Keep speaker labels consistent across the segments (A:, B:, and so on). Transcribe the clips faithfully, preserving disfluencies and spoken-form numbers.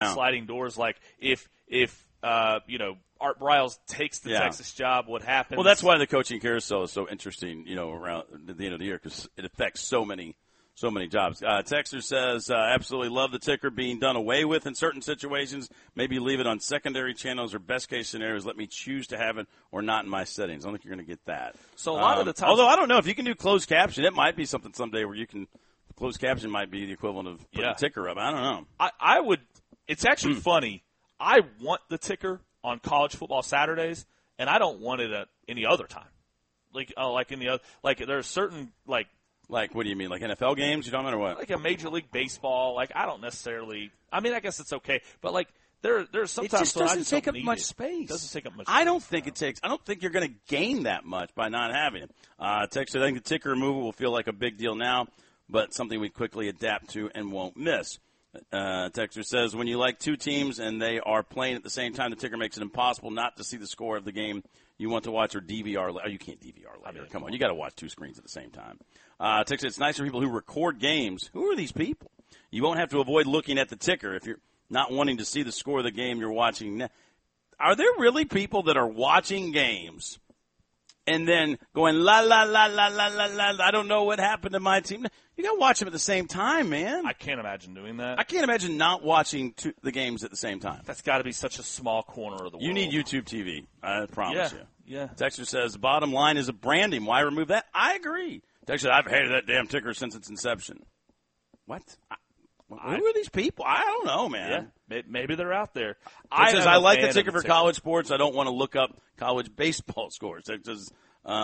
A: yeah. sliding doors. Like if if uh, you know Art Briles takes the
B: yeah.
A: Texas job, what happens?
B: Well, that's why the coaching carousel is so interesting. You know, around at the end of the year because it affects so many. So many jobs. Uh, Texter says, uh, absolutely love the ticker being done away with in certain situations. Maybe leave it on secondary channels or best case scenarios. Let me choose to have it or not in my settings. I don't think you're going to get that.
A: So a lot
B: um,
A: of the time.
B: Although I don't know if you can do closed caption. It might be something someday where you can, closed caption might be the equivalent of putting
A: yeah.
B: the ticker up. I don't know.
A: I, I would, it's actually funny. I want the ticker on college football Saturdays, and I don't want it at any other time. Like, uh, like in the other, like there's certain, like,
B: Like, what do you mean? Like N F L games? You don't know what?
A: Like a Major League Baseball. Like, I don't necessarily – I mean, I guess it's okay. But, like, there, there's sometimes –
B: It just doesn't
A: I just
B: take
A: don't
B: up
A: need
B: much
A: it.
B: space.
A: It doesn't take up much
B: I
A: space.
B: don't think it takes – I don't think you're going to gain that much by not having it. Uh, Texter, I think the ticker removal will feel like a big deal now, but something we quickly adapt to and won't miss. Uh, Texter says, when you like two teams and they are playing at the same time, the ticker makes it impossible not to see the score of the game you want to watch or D V R. Oh, you can't D V R later. I mean, come on. You got to watch two screens at the same time. Uh, Texter, it's nice for people who record games. Who are these people? You won't have to avoid looking at the ticker if you're not wanting to see the score of the game you're watching. Are there really people that are watching games and then going, la, la, la, la, la, la, la, I don't know what happened to my team? You got to watch them at the same time, man.
A: I can't imagine doing that.
B: I can't imagine not watching two, the games at the same time.
A: That's got to be such a small corner of the world.
B: You need YouTube T V. I promise
A: yeah,
B: you.
A: Yeah.
B: Texter says, the bottom line is a branding. Why remove that? I agree. Texter, I've hated that damn ticker since its inception. What? I,
A: I,
B: who are these people? I don't know, man.
A: Yeah, maybe they're out there.
B: I, says, I like the ticker
A: the
B: for
A: ticker.
B: college sports. I don't want to look up college baseball scores. Texas,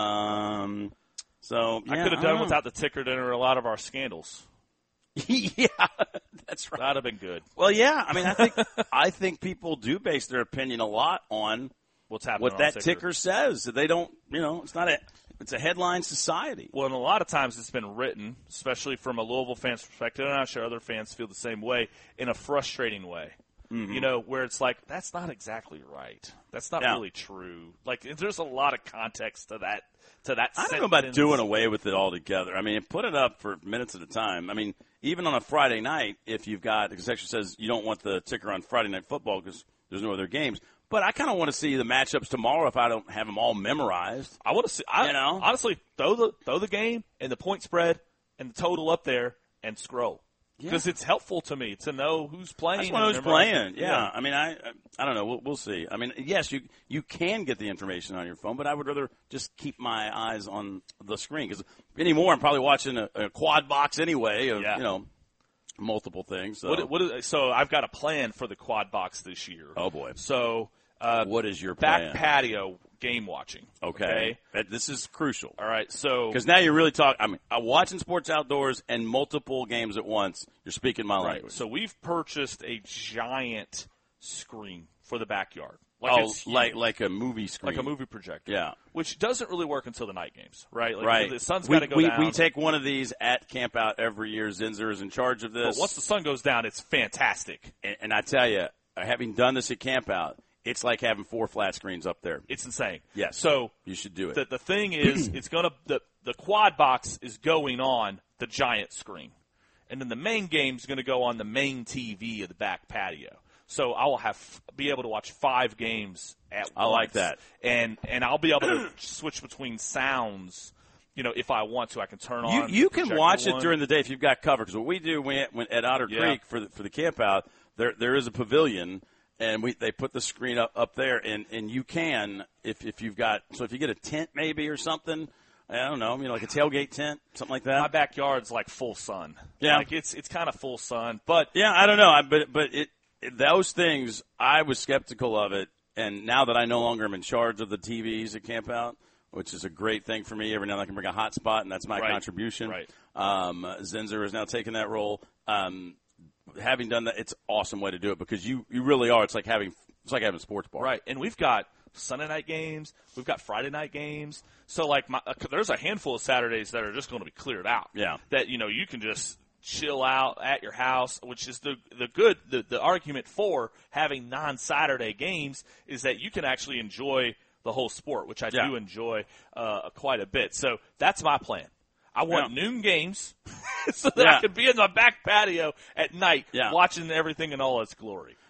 B: um, so yeah,
A: I could have
B: I
A: done
B: know.
A: without the ticker to enter a lot of our scandals.
B: Yeah, that's right.
A: That'd have been good.
B: Well, yeah. I mean, I think I think people do base their opinion a lot on
A: what's happening.
B: What
A: on
B: that
A: ticker.
B: ticker says. They don't, you know, it's not a, it's a headline society.
A: Well, and a lot of times it's been written, especially from a Louisville fan's perspective, and I'm sure other fans feel the same way, in a frustrating way. Mm-hmm. You know, where it's like, that's not exactly right. That's not
B: yeah.
A: really true. Like, there's a lot of context to that. To that
B: I don't
A: sentence.
B: know about doing away with it altogether. I mean, put it up for minutes at a time. I mean, even on a Friday night, if you've got, because section says you don't want the ticker on Friday Night Football because there's no other games. But I kind of want to see the matchups tomorrow if I don't have them all memorized.
A: I want to see, I,
B: you know?
A: honestly, throw the throw the game and the point spread and the total up there and scroll. Because yeah. it's helpful to me to know who's playing.
B: I just know who's playing. Yeah.
A: yeah.
B: I mean, I I don't know. We'll, we'll see. I mean, yes, you you can get the information on your phone, but I would rather just keep my eyes on the screen because anymore I'm probably watching a, a quad box anyway of,
A: yeah.
B: you know, multiple things. So.
A: What, what is, so I've got a plan for the quad box this year.
B: Oh, boy.
A: So uh,
B: what is your
A: back
B: plan?
A: patio game watching.
B: Okay. okay. This is crucial.
A: All right. So
B: because now you're really talking. I mean, I'm watching sports outdoors and multiple games at once. You're speaking my
A: right.
B: language.
A: So we've purchased a giant screen for the backyard.
B: Like oh, like like a movie screen,
A: like a movie projector.
B: Yeah,
A: which doesn't really work until the night games, right? Like
B: right.
A: The sun's
B: we,
A: got to go
B: we,
A: down.
B: We take one of these at Camp Out every year. Zinzer is in charge of this.
A: But once the sun goes down, it's fantastic.
B: And, and I tell you, having done this at Camp Out, it's like having four flat screens up there.
A: It's insane.
B: Yes.
A: So
B: you should do it.
A: The, the thing is, it's gonna the the quad box is going on the giant screen, and then the main game is going to go on the main T V of the back patio. So I will have be able to watch five games at once.
B: I like that,
A: and and I'll be able to switch between sounds. You know, if I want to, I can turn on.
B: You, you can watch
A: one.
B: it during the day if you've got cover. Because what we do when, when at Otter
A: yeah.
B: Creek for the, for the camp out, there there is a pavilion, and we they put the screen up, up there, and, and you can if if you've got so if you get a tent maybe or something. I don't know, you know, like a tailgate tent, something like that.
A: My backyard's like full sun.
B: Yeah,
A: like it's it's kind of full sun, but
B: yeah, I don't know, I, but but it. Those things, I was skeptical of it, and now that I no longer am in charge of the T Vs at Camp Out, which is a great thing for me, every now and then I can bring a hotspot, and that's my
A: right.
B: contribution.
A: Right.
B: Um, Zinzer is now taking that role. Um, having done that, it's an awesome way to do it because you, you really are. It's like having it's like having a sports bar.
A: Right, and we've got Sunday night games. We've got Friday night games. So, like, my, uh, there's a handful of Saturdays that are just going to be cleared out.
B: Yeah.
A: That, you know, you can just – chill out at your house, which is the the good the, the argument for having non-Saturday games is that you can actually enjoy the whole sport, which I
B: yeah.
A: do enjoy uh, quite a bit. So that's my plan. I want
B: yeah.
A: noon games so that
B: yeah.
A: I can be in my back patio at night
B: yeah.
A: watching everything in all its glory.